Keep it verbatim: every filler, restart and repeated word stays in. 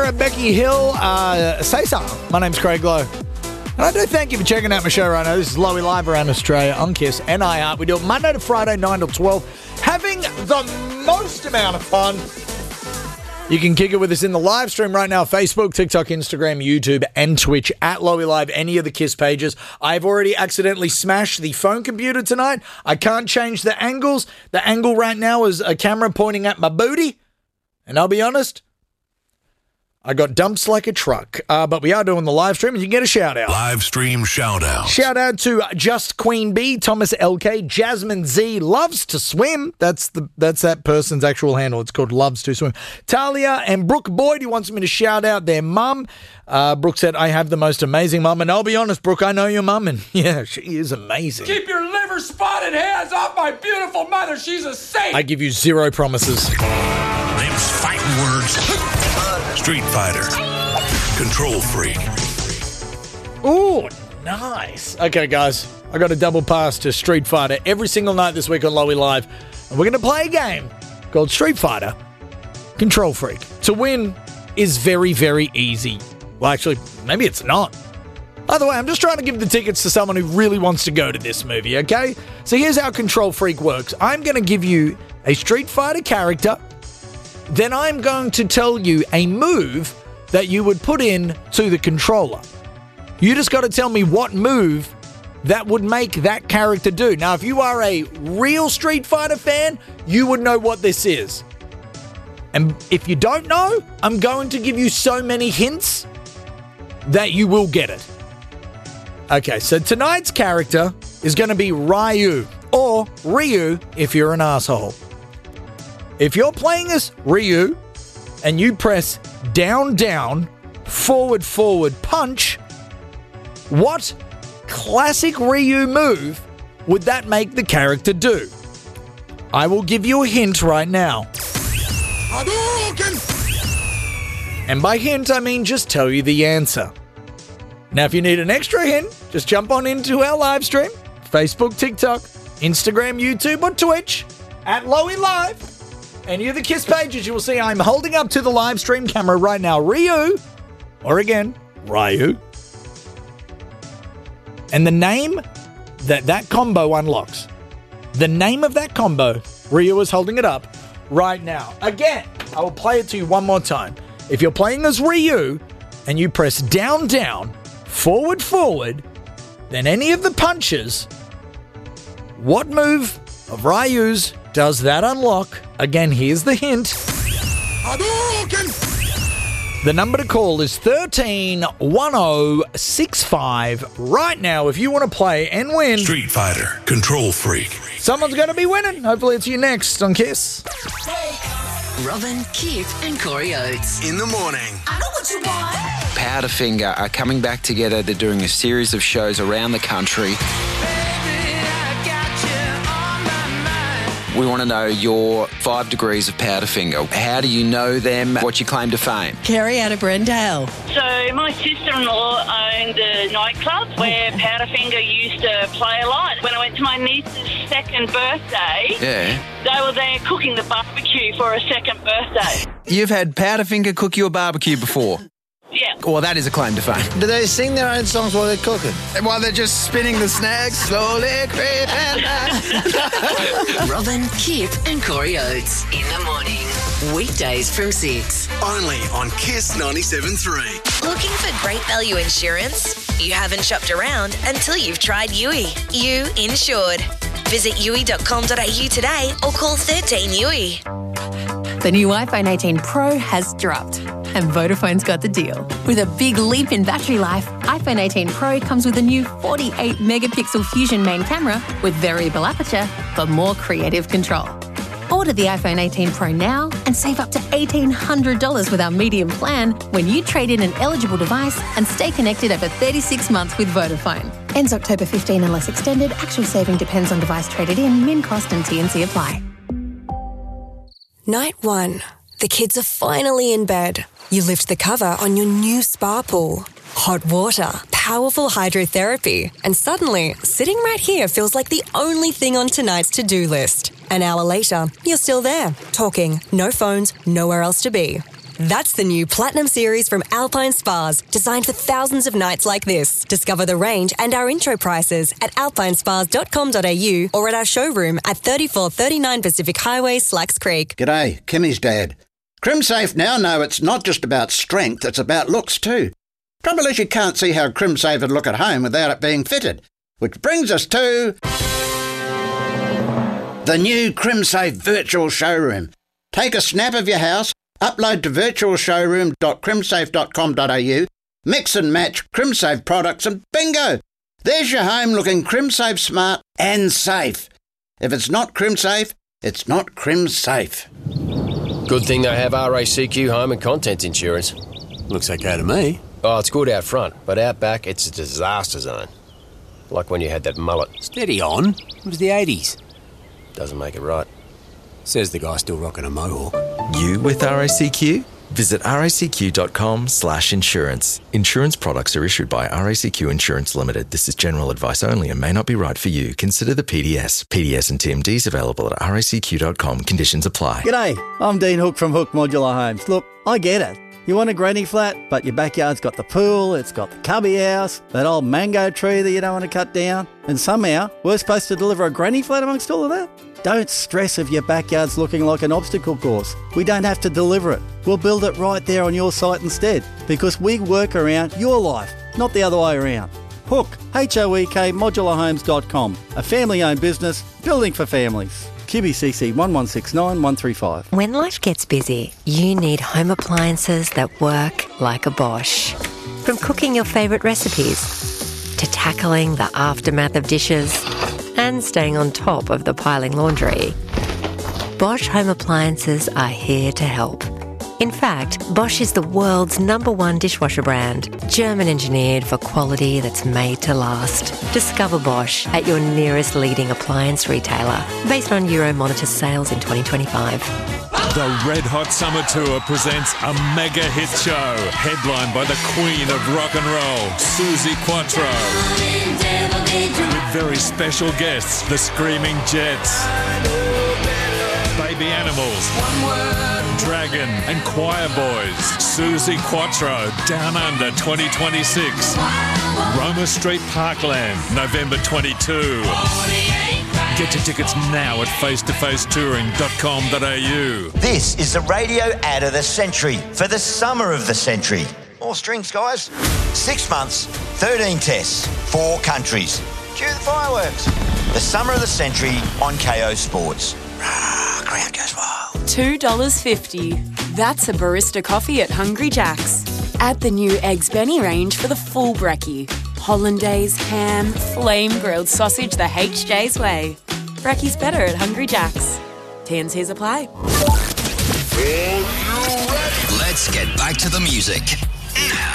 Sarah, Becky Hill, uh, say something. My name's Craig Lowe. And I do thank you for checking out my show right now. This is Lowy Live around Australia on Kiss and iHeart. We do it Monday to Friday, nine till twelve. Having the most amount of fun. You can kick it with us in the live stream right now. Facebook, TikTok, Instagram, YouTube, and Twitch at Lowy Live, any of the Kiss pages. I've already accidentally smashed the phone computer tonight. I can't change the angles. The angle right now is a camera pointing at my booty. And I'll be honest, I got dumps like a truck, uh, but we are doing the live stream, and you can get a shout-out. Live stream shout-out. Shout-out to Just Queen B, Thomas L K, Jasmine Z, Loves to Swim. That's the that's that person's actual handle. It's called Loves to Swim. Talia and Brooke Boyd, who wants me to shout out their mum. Uh, Brooke said, I have the most amazing mum, and I'll be honest, Brooke, I know your mum, and yeah, she is amazing. Keep your liver-spotted hands off my beautiful mother. She's a saint. I give you zero promises. Names fighting words. Street Fighter. Control Freak. Ooh, nice. Okay, guys, I got a double pass to Street Fighter every single night this week on Lowy Live. And we're going to play a game called Street Fighter Control Freak. To win is very, very easy. Well, actually, maybe it's not. Either way, I'm just trying to give the tickets to someone who really wants to go to this movie, okay? So here's how Control Freak works. I'm going to give you a Street Fighter character. Then I'm going to tell you a move that you would put in to the controller. You just got to tell me what move that would make that character do. Now, if you are a real Street Fighter fan, you would know what this is. And if you don't know, I'm going to give you so many hints that you will get it. Okay, so tonight's character is going to be Ryu, or Ryu if you're an asshole. If you're playing as Ryu and you press down, down, forward, forward, punch, what classic Ryu move would that make the character do? I will give you a hint right now. And by hint, I mean just tell you the answer. Now, if you need an extra hint, just jump on into our live stream, Facebook, TikTok, Instagram, YouTube, or Twitch at Lowy Live. Any of the Kiss pages, you will see I'm holding up to the live stream camera right now, Ryu, or again, Ryu. And the name that that combo unlocks, the name of that combo, Ryu is holding it up right now. Again, I will play it to you one more time. If you're playing as Ryu and you press down, down, forward, forward, then any of the punches, what move of Ryu's does that unlock? Again, here's the hint. The number to call is one three one zero six five right now if you want to play and win. Street Fighter Control Freak. Someone's going to be winning. Hopefully it's you next on Kiss. Robin, Kip and Corey Oates. In the morning. I know what you want. Powderfinger are coming back together. They're doing a series of shows around the country. We want to know your five degrees of Powderfinger. How do you know them? What's your claim to fame? Kerry out of Brendale. So my sister-in-law owned a nightclub where Powderfinger used to play a lot. When I went to my niece's second birthday, Yeah. they were there cooking the barbecue for a second birthday. You've had Powderfinger cook you a barbecue before? Yeah. Well, that is a claim to fame. Do they sing their own songs while they're cooking? While they're just spinning the snags, slowly creeping back. Robin, Kip and Corey Oates. In the morning. Weekdays from six. Only on Kiss ninety-seven point three. Looking for great value insurance? You haven't shopped around until you've tried U I. You insured. Visit U I dot com dot A U today or call thirteen U I. The new iPhone eighteen Pro has dropped, and Vodafone's got the deal. With a big leap in battery life, iPhone eighteen Pro comes with a new forty-eight megapixel Fusion main camera with variable aperture for more creative control. Order the iPhone eighteen Pro now and save up to eighteen hundred dollars with our medium plan when you trade in an eligible device and stay connected over thirty-six months with Vodafone. Ends October fifteenth unless extended. Actual saving depends on device traded in. Min cost and T and C apply. Night one. The kids are finally in bed. You lift the cover on your new spa pool. Hot water, powerful hydrotherapy, and suddenly, sitting right here feels like the only thing on tonight's to-do list. An hour later, you're still there, talking, no phones, nowhere else to be. That's the new Platinum Series from Alpine Spas, designed for thousands of nights like this. Discover the range and our intro prices at alpine spas dot com dot a u or at our showroom at thirty-four thirty-nine Pacific Highway, Slacks Creek. G'day, Kimmy's dad. CrimSafe now know it's not just about strength, it's about looks too. Trouble is you can't see how CrimSafe would look at home without it being fitted. Which brings us to the new CrimSafe Virtual Showroom. Take a snap of your house, upload to virtual showroom dot crimsafe dot com dot a u, mix and match CrimSafe products and bingo! There's your home looking CrimSafe smart and safe. If it's not CrimSafe, it's not CrimSafe. Good thing they have R A C Q home and contents insurance. Looks okay to me. Oh, it's good out front, but out back it's a disaster zone. Like when you had that mullet. Steady on. It was the eighties. Doesn't make it right. Says the guy still rocking a mohawk. You with R A C Q? Visit racq.com slash insurance. Insurance products are issued by R A C Q Insurance Limited. This is general advice only and may not be right for you. Consider the P D S. P D S and T M Ds available at r a c q dot com. Conditions apply. G'day, I'm Dean Hook from Hook Modular Homes. Look, I get it. You want a granny flat, but your backyard's got the pool, it's got the cubby house, that old mango tree that you don't want to cut down, and somehow we're supposed to deliver a granny flat amongst all of that? Don't stress if your backyard's looking like an obstacle course. We don't have to deliver it. We'll build it right there on your site instead, because we work around your life, not the other way around. Hook, H O E K, modular homes dot com, a family-owned business building for families. Q B C C one one six nine one three five. When life gets busy, you need home appliances that work like a Bosch. From cooking your favourite recipes to tackling the aftermath of dishes and staying on top of the piling laundry, Bosch home appliances are here to help. In fact, Bosch is the world's number one dishwasher brand, German engineered for quality that's made to last. Discover Bosch at your nearest leading appliance retailer, based on Euromonitor sales in twenty twenty-five. The Red Hot Summer Tour presents a mega hit show, headlined by the queen of rock and roll, Suzi Quatro. With very special guests, the Screaming Jets, Baby Animals, Dragon and Choir Boys. Suzi Quatro, Down Under twenty twenty-six. Roma Street Parkland, November twenty-second. Get your tickets now at face to face touring dot com dot a u. This is the radio ad of the century for the summer of the century. More strings, guys. Six months, thirteen tests, four countries. Cue the fireworks. The summer of the century on K O Sports. Rah, crowd goes wild. two dollars fifty. That's a barista coffee at Hungry Jack's. Add the new Eggs Benny range for the full brekkie. Hollandaise, ham, flame-grilled sausage the H J's way. Brekkie's better at Hungry Jack's. T and C's apply. Let's get back to the music. Now,